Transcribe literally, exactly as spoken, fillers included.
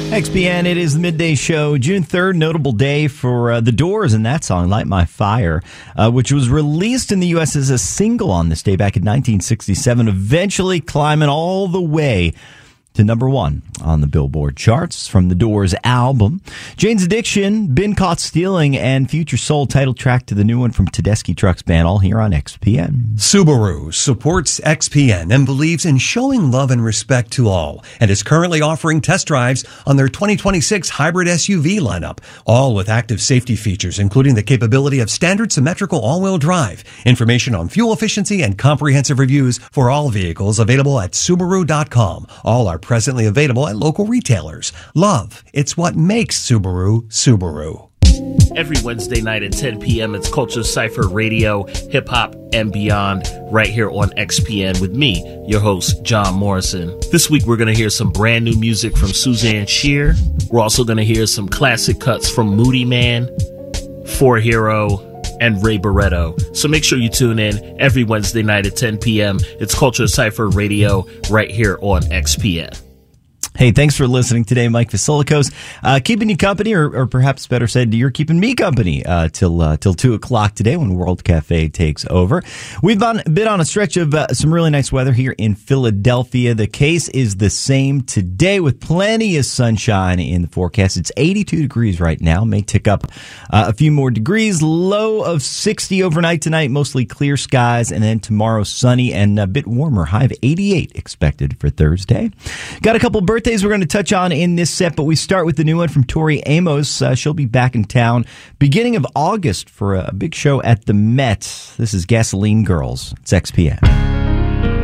X P N, it is the Midday Show, June third, notable day for uh, The Doors and that song, Light My Fire, uh, which was released in the U S as a single on this day back in nineteen sixty-seven, eventually climbing all the way to number one on the Billboard charts from the Doors album. Jane's Addiction, Been Caught Stealing, and Future Soul, title track to the new one from Tedeschi Trucks Band, all here on X P N. Subaru supports X P N and believes in showing love and respect to all, and is currently offering test drives on their twenty twenty-six hybrid S U V lineup, all with active safety features, including the capability of standard symmetrical all-wheel drive. Information on fuel efficiency and comprehensive reviews for all vehicles available at Subaru dot com. All are presently available at local retailers. Love, it's what makes Subaru, Subaru. Every Wednesday night at ten p.m., it's Culture Cypher Radio, hip-hop, and beyond, right here on X P N with me, your host, John Morrison. This week, we're going to hear some brand new music from Suzanne Shear. We're also going to hear some classic cuts from Moody Man, four Hero, and Ray Barretto. So make sure you tune in every Wednesday night at ten p.m. It's Culture Cypher Radio right here on X P N. Hey, thanks for listening today, Mike Vasilikos. Uh, keeping you company, or, or perhaps better said, you're keeping me company uh, till uh, till two o'clock today when World Cafe takes over. We've been, been on a stretch of uh, some really nice weather here in Philadelphia. The case is the same today with plenty of sunshine in the forecast. It's eighty-two degrees right now. May tick up uh, a few more degrees. Low of sixty overnight tonight, mostly clear skies. And then tomorrow, sunny and a bit warmer. High of eighty-eight expected for Thursday. Got a couple birthdays we're going to touch on in this set, but we start with the new one from Tori Amos. Uh, she'll be back in town beginning of August for a big show at the Met. This is Gasoline Girls. It's X P N.